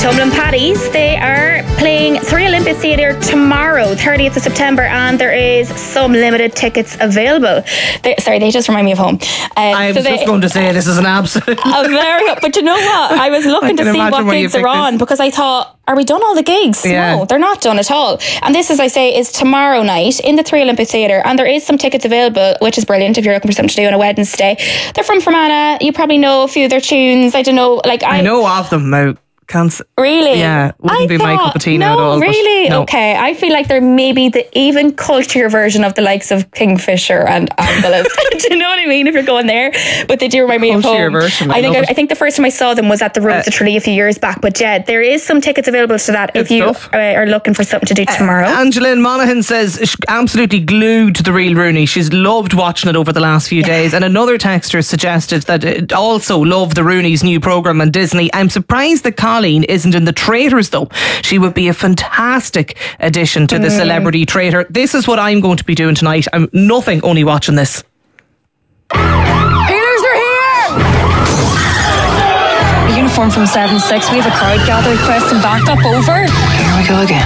Tumbling Paddies, they are playing Three Olympic Theatre tomorrow, 30th of September, and there is some limited tickets available. They just remind me of home. I was just going to say, this is an absolute... But you know what? I was looking to see what gigs are on, because I thought, are we done all the gigs? Yeah. No, they're not done at all. And this, as I say, is tomorrow night in the Three Olympic Theatre, and there is some tickets available, which is brilliant if you're looking for something to do on a Wednesday. They're from Fermanagh. You probably know a few of their tunes. I don't know. I know of them. I can't... Really? Yeah, wouldn't be my cup of tea now at all. Really? No. Okay. I feel like they're maybe the even cultier version of the likes of Kingfisher and Ambulance. Do you know what I mean? If you're going there. But they do remind me of home. Version, I think the first time I saw them was at the Rooms of Tralee a few years back. But yeah, there is some tickets available to that if you are looking for something to do tomorrow. Angeline Monaghan says she's absolutely glued to The Real Rooney. She's loved watching it over the last few days. And another texter suggested that it also loved the Rooney's new programme on Disney. I'm surprised that Colleen isn't in The Traitors, though. She would be a fantastic addition to the Celebrity Traitor. This is what I'm going to be doing tonight. I'm nothing, only watching this. Healers are here! A uniform from 7-6. We have a crowd gathered requesting backup. Over. Here we go again.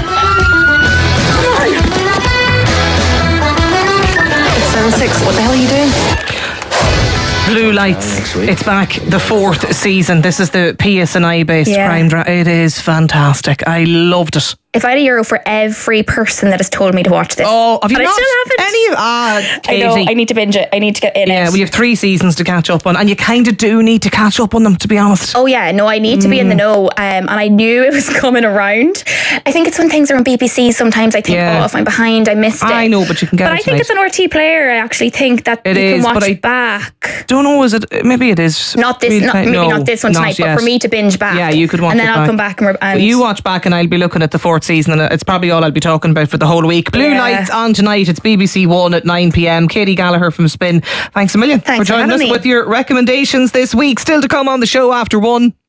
It's 7-6. What the hell are you doing? Blue Lights, it's back, the 4th season. This is the PSNI based crime drama. It is fantastic. I loved it. If I had €1 for every person that has told me to watch this. Oh, have you but not? I still haven't. Katie. I know, I need to binge it. I need to get in it. Yeah, we have 3 seasons to catch up on, and you kind of do need to catch up on them, to be honest. Oh yeah, no, I need to be in the know. And I knew it was coming around. I think it's when things are on BBC, sometimes I think, if I'm behind, I missed it. I know, but you can get it But I think it's an RT player. I actually think that you can watch back. Don't know, is it? Maybe it is. Not this, not this one tonight, but for me to binge back. Yeah, you could watch and then it I'll back. come back and you watch back, and I'll be looking at the 4th season, and it's probably all I'll be talking about for the whole week. Blue Lights on tonight. It's BBC One at 9 p.m. Katie Gallagher from Spin. Thanks a million for joining us with your recommendations this week. Still to come on the show after 1.